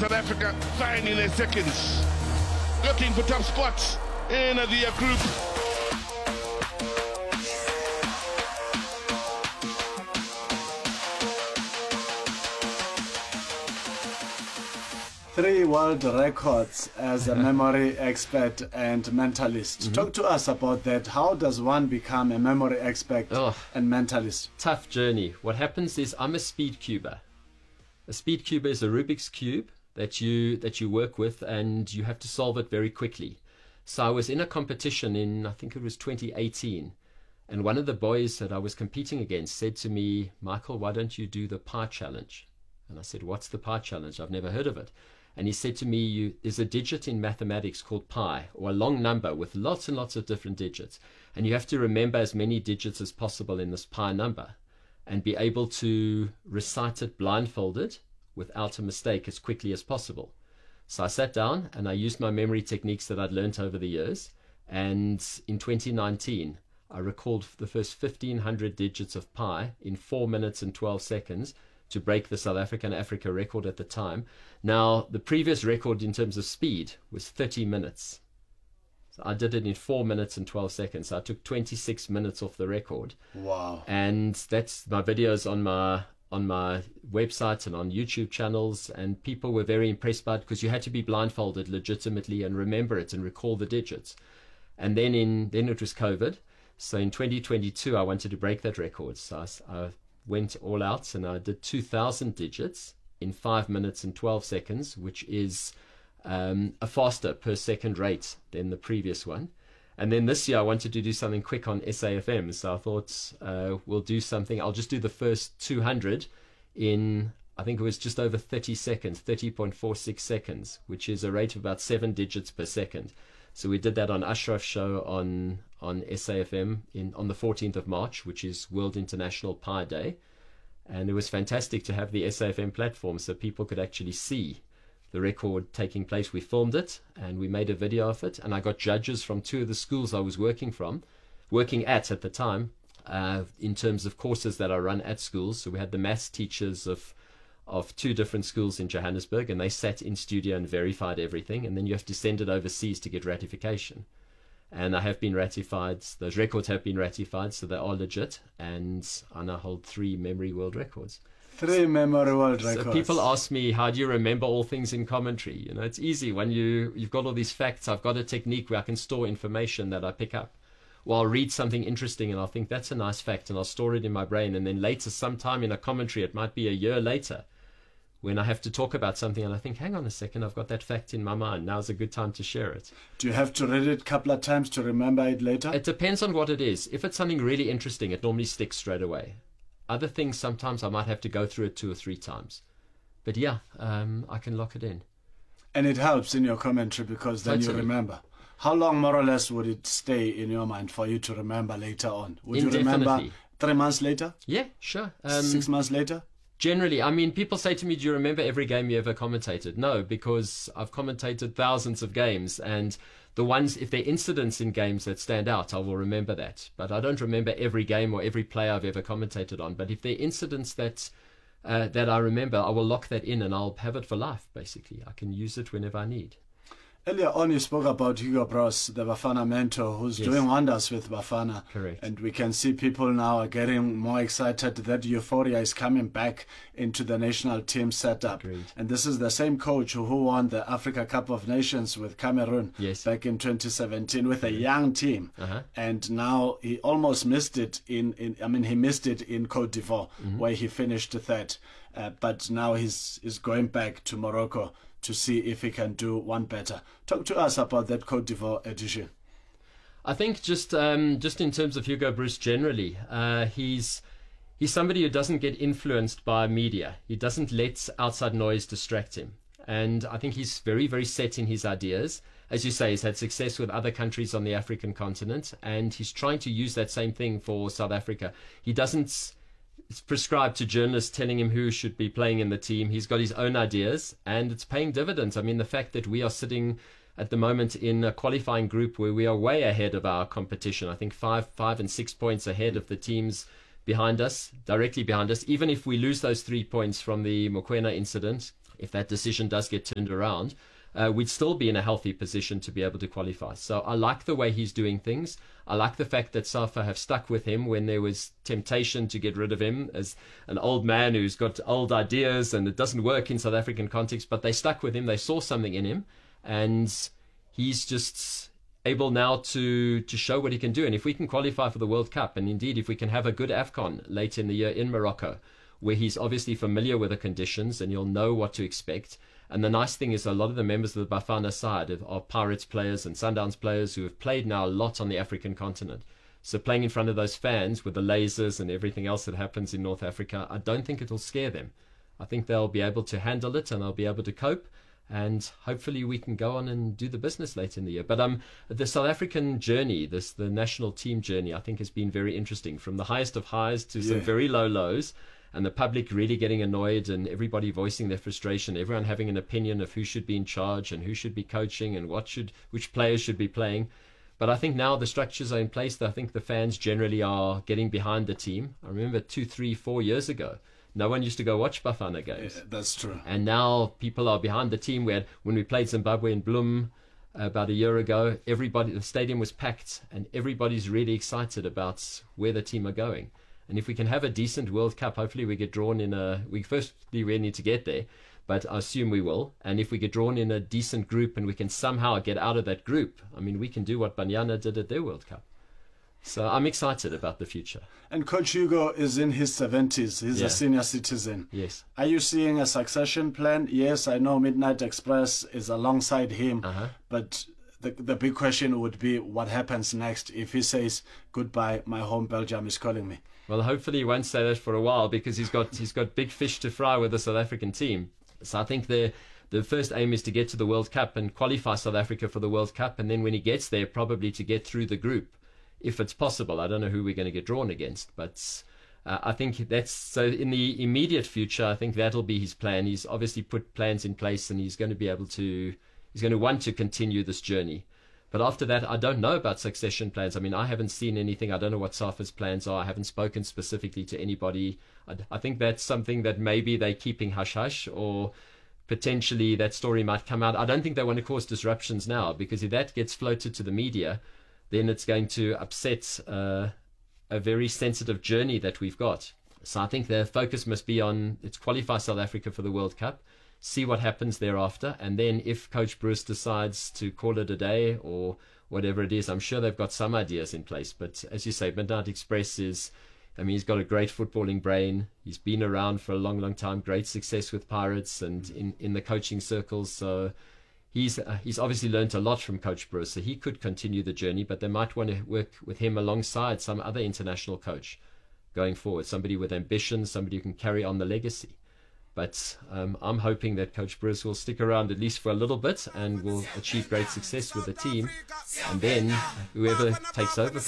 South Africa finding their seconds, looking for top spots in the group. Three world records as a memory expert and mentalist. Talk to us about that. How does one become a memory expert and mentalist? Tough journey. What happens is I'm a speed cuber. A speed cuber is a Rubik's Cube that you work with, and you have to solve it very quickly. So I was in a competition in, I think it was 2018, and one of the boys that I was competing against said to me, "Michael, why don't you do the pi challenge?" And I said, "What's the pi challenge? I've never heard of it." And he said to me, there's a digit in mathematics called pi, or a long number with lots and lots of different digits. And you have to remember as many digits as possible in this pi number and be able to recite it blindfolded without a mistake as quickly as possible. So I sat down and I used my memory techniques that I'd learned over the years. And in 2019, I recalled the first 1,500 digits of pi in 4 minutes and 12 seconds to break the South African Africa record at the time. Now, the previous record in terms of speed was 30 minutes. So I did it in 4 minutes and 12 seconds. So I took 26 minutes off the record. Wow. And that's my videos on my website and on YouTube channels, and people were very impressed by it because you had to be blindfolded legitimately and remember it and recall the digits. And then it was COVID. So in 2022, I wanted to break that record. So I went all out and I did 2,000 digits in 5 minutes and 12 seconds, which is a faster per second rate than the previous one. And then this year I wanted to do something quick on SAFM. So I thought we'll do something. I'll just do the first 200 in, I think it was just over 30 seconds, 30.46 seconds, which is a rate of about 7 digits per second. So we did that on Ashraf's show on SAFM on the 14th of March, which is World International Pi Day. And it was fantastic to have the SAFM platform so people could actually see the record taking place. We filmed it and we made a video of it. And I got judges from 2 of the schools I was working at the time, in terms of courses that I run at schools. So we had the maths teachers of 2 different schools in Johannesburg, and they sat in studio and verified everything. And then you have to send it overseas to get ratification. And I have been ratified. Those records have been ratified, so they are legit. And I now hold 3 memory world records. 3 memory world records. So people ask me, how do you remember all things in commentary? You know, it's easy when you've got all these facts. I've got a technique where I can store information that I pick up. Or I'll read something interesting and I'll think that's a nice fact and I'll store it in my brain. And then later, sometime in a commentary, it might be a year later, when I have to talk about something and I think, hang on a second, I've got that fact in my mind. Now's a good time to share it. Do you have to read it a couple of times to remember it later? It depends on what it is. If it's something really interesting, it normally sticks straight away. Other things, sometimes I might have to go through it 2 or 3 times. But yeah, I can lock it in. And it helps in your commentary because then you remember. How long, more or less, would it stay in your mind for you to remember later on? Would you remember 3 months later? Yeah, sure. 6 months later? Generally, I mean, people say to me, do you remember every game you ever commentated? No, because I've commentated thousands of games, and the ones, if there are incidents in games that stand out, I will remember that. But I don't remember every game or every player I've ever commentated on. But if there are incidents that I remember, I will lock that in and I'll have it for life, basically. I can use it whenever I need. Earlier on, you spoke about Hugo Broos, the Bafana mentor, who's doing wonders with Bafana. Correct. And we can see people now are getting more excited that euphoria is coming back into the national team setup. Agreed. And this is the same coach who won the Africa Cup of Nations with Cameroon back in 2017 with a young team. And now he almost missed it he missed it in Cote d'Ivoire, where he finished 3rd. But now he's going back to Morocco to see if he can do one better. Talk to us about that Cote d'Ivoire edition. I think just in terms of Hugo Broos generally, he's somebody who doesn't get influenced by media. He doesn't let outside noise distract him. And I think he's very, very set in his ideas. As you say, he's had success with other countries on the African continent, and he's trying to use that same thing for South Africa. He doesn't prescribe to journalists telling him who should be playing in the team. He's got his own ideas, and it's paying dividends. I mean, the fact that we are sitting at the moment in a qualifying group where we are way ahead of our competition, I think 5 and 6 points ahead of the teams behind us, directly behind us. Even if we lose those 3 points from the Mokoena incident, if that decision does get turned around, we'd still be in a healthy position to be able to qualify. So I like the way he's doing things. I like the fact that SAFA have stuck with him when there was temptation to get rid of him as an old man who's got old ideas and it doesn't work in South African context, but they stuck with him. They saw something in him, and he's just able now to show what he can do. And if we can qualify for the World Cup, and indeed if we can have a good AFCON late in the year in Morocco, where he's obviously familiar with the conditions and you'll know what to expect. And the nice thing is a lot of the members of the Bafana side are Pirates players and Sundowns players who have played now a lot on the African continent. So playing in front of those fans with the lasers and everything else that happens in North Africa, I don't think it'll scare them. I think they'll be able to handle it and they'll be able to cope. And hopefully we can go on and do the business late in the year. But the South African journey, the national team journey, I think has been very interesting. From the highest of highs to some very low lows. And the public really getting annoyed and everybody voicing their frustration, everyone having an opinion of who should be in charge and who should be coaching and which players should be playing. But I think now the structures are in place. I think the fans generally are getting behind the team. I remember 2, 3, 4 years ago, no one used to go watch Bafana games. Yeah, that's true. And now people are behind the team. When we played Zimbabwe in Bloem about a year ago, the stadium was packed and everybody's really excited about where the team are going. And if we can have a decent World Cup, hopefully we get drawn in we need to get there, but I assume we will. And if we get drawn in a decent group and we can somehow get out of that group, I mean, we can do what Banyana did at their World Cup. So I'm excited about the future. And Coach Hugo is in his 70s. He's a senior citizen. Yes. Are you seeing a succession plan? Yes, I know Midnight Express is alongside him, but the big question would be what happens next if he says, goodbye, my home Belgium is calling me. Well, hopefully he won't say that for a while because he's got big fish to fry with the South African team. So I think the first aim is to get to the World Cup and qualify South Africa for the World Cup. And then when he gets there, probably to get through the group, if it's possible. I don't know who we're going to get drawn against, but I think so in the immediate future, I think that'll be his plan. He's obviously put plans in place and he's going to want to continue this journey. But after that, I don't know about succession plans. I mean, I haven't seen anything. I don't know what SAFA's plans are. I haven't spoken specifically to anybody. I think that's something that maybe they're keeping hush-hush, or potentially that story might come out. I don't think they want to cause disruptions now, because if that gets floated to the media, then it's going to upset a very sensitive journey that we've got. So I think the focus must be on it's qualify South Africa for the World Cup, see what happens thereafter, and then if Coach Bruce decides to call it a day or whatever it is, I'm sure they've got some ideas in place. But as you say, Midnight Express he's got a great footballing brain. He's been around for a long, long time, great success with Pirates and in the coaching circles. So he's obviously learned a lot from Coach Bruce, so he could continue the journey, but they might want to work with him alongside some other international coach going forward, somebody with ambition, somebody who can carry on the legacy. But I'm hoping that Coach Bruce will stick around at least for a little bit and will achieve great success with the team. And then whoever takes over